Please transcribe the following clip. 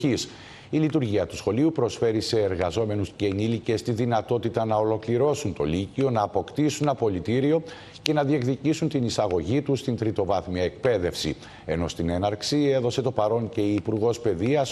Η λειτουργία του σχολείου προσφέρει σε εργαζόμενους και ενήλικες τη δυνατότητα να ολοκληρώσουν το Λύκειο, να αποκτήσουν απολυτήριο και να διεκδικήσουν την εισαγωγή τους στην τριτοβάθμια εκπαίδευση. Ενώ στην έναρξη έδωσε το παρόν και η Υπουργός Παιδείας,